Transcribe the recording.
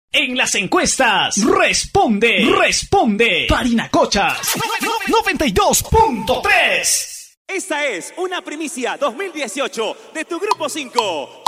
En las encuestas, responde Parinacochas 92.3. Esta es una primicia 2018 de tu Grupo 5.